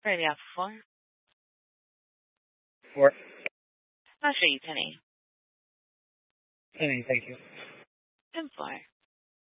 Ready off the floor. 4. I'll show you 10A. 10A, thank you. 10 floor.